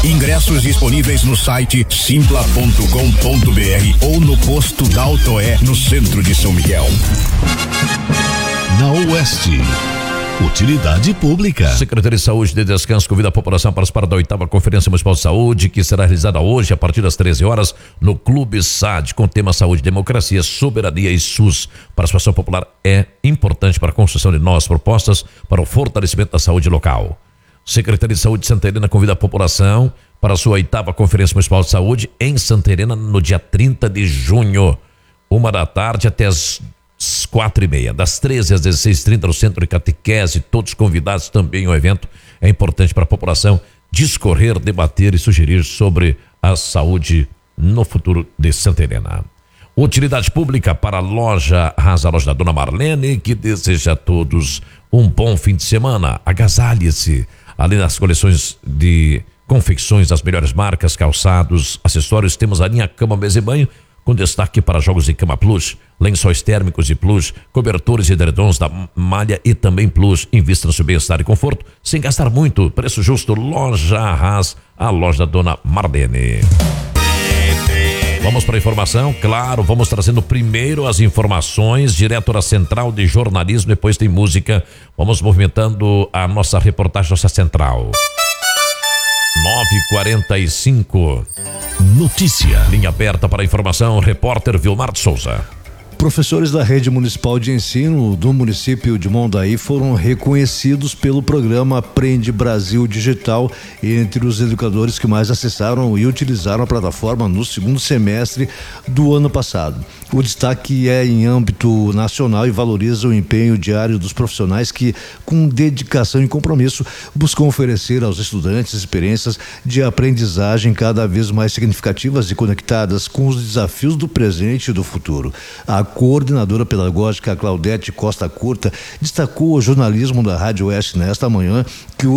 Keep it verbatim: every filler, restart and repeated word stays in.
Ingressos disponíveis no site simpla ponto com ponto br ou no posto da Autoé, no centro de São Miguel. Na Oeste, utilidade pública. Secretaria de Saúde de Descanso convida a população a participar da oitava Conferência Municipal de Saúde, que será realizada hoje a partir das treze horas no Clube S A D, com o tema Saúde, Democracia, Soberania e SUS. A participação popular é importante para a construção de novas propostas para o fortalecimento da saúde local. Secretaria de Saúde de Santa Helena convida a população para a sua oitava Conferência Municipal de Saúde em Santa Helena no dia trinta de junho, uma da tarde até as quatro e meia, das treze às dezesseis e trinta no Centro de Catequese, todos convidados também. O evento é importante para a população discorrer, debater e sugerir sobre a saúde no futuro de Santa Helena. Utilidade pública para a loja Rasa, a loja da Dona Marlene, que deseja a todos um bom fim de semana. Agasalhe-se, além das coleções de confecções das melhores marcas, calçados, acessórios, temos a linha cama, mesa e banho, com destaque para jogos de cama plus, lençóis térmicos de plus, cobertores e edredons da malha e também plus. Invista no seu bem-estar e conforto, sem gastar muito. Preço justo, Loja Arras, a loja da Dona Marlene. Vamos para a informação, claro, vamos trazendo primeiro as informações, direto da Central de Jornalismo, depois tem música. Vamos movimentando a nossa reportagem, nossa central. nove e quarenta e cinco. Notícia. Linha aberta para a informação, repórter Vilmar de Souza. Professores da rede municipal de ensino do município de Mondaí foram reconhecidos pelo programa Aprende Brasil Digital entre os educadores que mais acessaram e utilizaram a plataforma no segundo semestre do ano passado. O destaque é em âmbito nacional e valoriza o empenho diário dos profissionais que, com dedicação e compromisso, buscam oferecer aos estudantes experiências de aprendizagem cada vez mais significativas e conectadas com os desafios do presente e do futuro. A coordenadora pedagógica Claudete Costa Curta destacou o jornalismo da Rádio Oeste nesta manhã, que